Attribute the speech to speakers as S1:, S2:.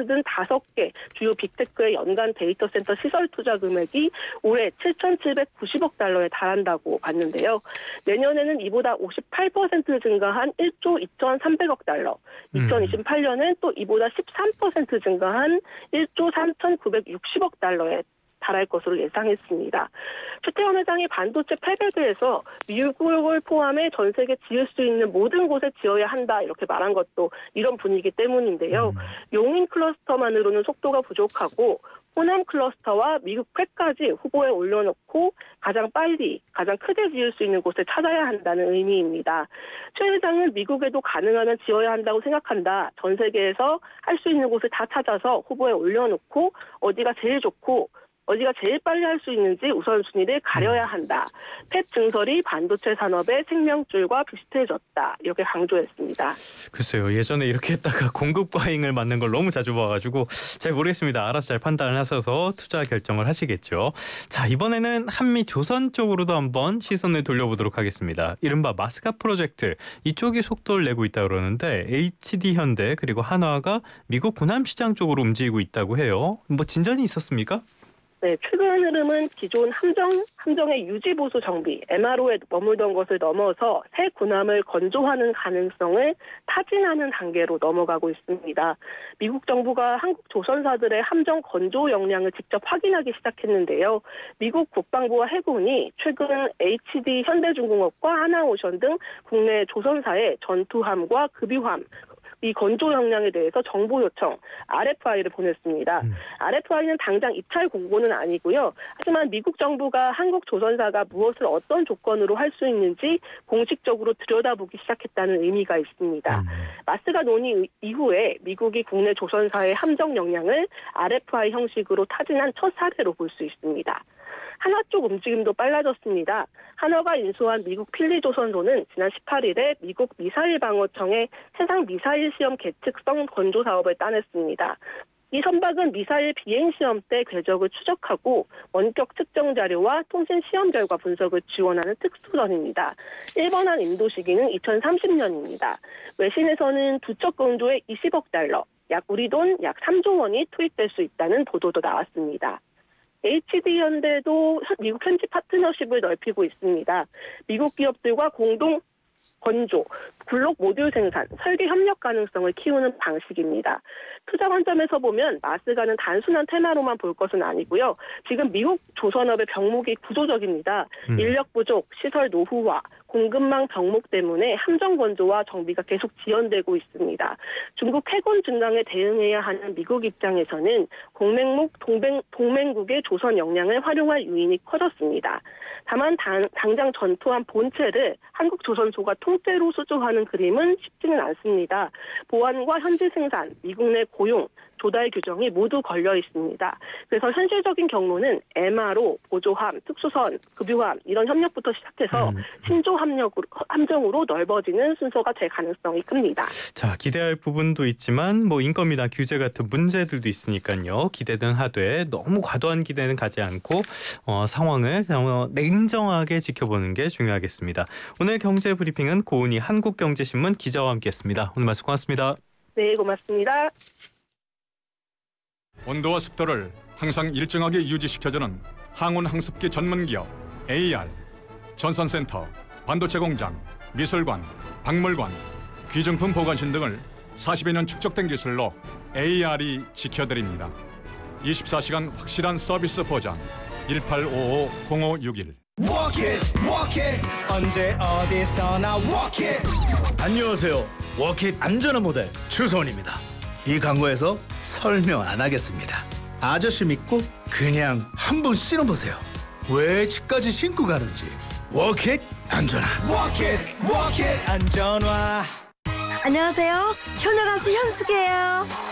S1: 등 5개 주요 빅테크의 연간 데이터 센터 시설 투자 금액이 올해 7,790억 달러에 달한다고 봤는데요. 내년에는 이보다 58% 증가한 1조 2,300억 달러, 2028년엔 또 이보다 13% 증가한 1조 3,960억 달러에 달할 것으로 예상했습니다. 최태원 회장이 반도체 패배드에서 미국을 포함해 전 세계 지을 수 있는 모든 곳에 지어야 한다 이렇게 말한 것도 이런 분위기 때문인데요. 용인 클러스터만으로는 속도가 부족하고 호남 클러스터와 미국 퀵까지 후보에 올려놓고 가장 빨리, 가장 크게 지을 수 있는 곳에 찾아야 한다는 의미입니다. 최 회장은 미국에도 가능하면 지어야 한다고 생각한다. 전 세계에서 할 수 있는 곳을 다 찾아서 후보에 올려놓고 어디가 제일 좋고 어디가 제일 빨리 할 수 있는지 우선순위를 가려야 한다. 팹 증설이 반도체 산업의 생명줄과 비슷해졌다. 이렇게 강조했습니다.
S2: 글쎄요. 예전에 이렇게 했다가 공급 과잉을 맞는 걸 너무 자주 봐가지고 잘 모르겠습니다. 알아서 잘 판단을 하셔서 투자 결정을 하시겠죠. 자, 이번에는 한미 조선 쪽으로도 한번 시선을 돌려보도록 하겠습니다. 이른바 마스카 프로젝트. 이쪽이 속도를 내고 있다고 그러는데 HD현대 그리고 한화가 미국 군함시장 쪽으로 움직이고 있다고 해요. 뭐 진전이 있었습니까?
S1: 네, 최근 흐름은 기존 함정의 유지 보수 정비, MRO에 머물던 것을 넘어서 새 군함을 건조하는 가능성을 타진하는 단계로 넘어가고 있습니다. 미국 정부가 한국 조선사들의 함정 건조 역량을 직접 확인하기 시작했는데요. 미국 국방부와 해군이 최근 HD 현대중공업과 하나오션 등 국내 조선사의 전투함과 급유함, 이 건조 역량에 대해서 정보 요청, RFI를 보냈습니다. RFI는 당장 입찰 공고는 아니고요. 하지만 미국 정부가 한국 조선사가 무엇을 어떤 조건으로 할 수 있는지 공식적으로 들여다보기 시작했다는 의미가 있습니다. 마스가 논의 이후에 미국이 국내 조선사의 함정 역량을 RFI 형식으로 타진한 첫 사례로 볼 수 있습니다. 한화 쪽 움직임도 빨라졌습니다. 한화가 인수한 미국 필리조선소는 지난 18일에 미국 미사일 방어청의 해상 미사일 시험 계측성 건조 사업을 따냈습니다. 이 선박은 미사일 비행 시험 때 궤적을 추적하고 원격 측정 자료와 통신 시험 결과 분석을 지원하는 특수선입니다. 1번한 인도 시기는 2030년입니다. 외신에서는 두척 건조에 20억 달러, 약 우리 돈 약 3조 원이 투입될 수 있다는 보도도 나왔습니다. HD현대도 미국 현지 파트너십을 넓히고 있습니다. 미국 기업들과 공동 건조, 블록 모듈 생산, 설계 협력 가능성을 키우는 방식입니다. 투자 관점에서 보면 마스가는 단순한 테마로만 볼 것은 아니고요. 지금 미국 조선업의 병목이 구조적입니다. 인력 부족, 시설 노후화, 공급망 병목 때문에 함정 건조와 정비가 계속 지연되고 있습니다. 중국 해군 증강에 대응해야 하는 미국 입장에서는 동맹국의 조선 역량을 활용할 요인이 커졌습니다. 다만 당장 전투함 본체를 한국 조선소가 통째로 수주하는 그림은 쉽지는 않습니다. 보안과 현지 생산, 미국 내 고용, 조달 규정이 모두 걸려 있습니다. 그래서 현실적인 경로는 MRO, 보조함, 특수선, 급유함 이런 협력부터 시작해서 신조 함정으로 넓어지는 순서가 될 가능성이 큽니다.
S2: 자, 기대할 부분도 있지만 뭐 인건비나 규제 같은 문제들도 있으니까요. 기대는 하되 너무 과도한 기대는 가지 않고 상황을 냉정하게 지켜보는 게 중요하겠습니다. 오늘 경제 브리핑은 고은희 한국경제신문 기자와 함께했습니다. 오늘 말씀 고맙습니다.
S1: 네, 고맙습니다.
S3: 온도와 습도를 항상 일정하게 유지시켜주는 항온 항습기 전문기업 AR, 전선센터, 반도체 공장, 미술관, 박물관, 귀중품 보관실 등을 40여 년 축적된 기술로 AR이 지켜드립니다. 24시간 확실한 서비스 보장 1855-0561.
S4: Walk it, walk it. 언제 어디서나 walk it.
S5: 안녕하세요. 워킷 안전한 모델 추성훈입니다. 이 광고에서 설명 안 하겠습니다. 아저씨 믿고 그냥 한번 신어보세요. 왜 집까지 신고 가는지. 워킷 안전화.
S4: Walk it, walk it. 안전화.
S6: 안녕하세요. 효녀 가수 현숙이에요.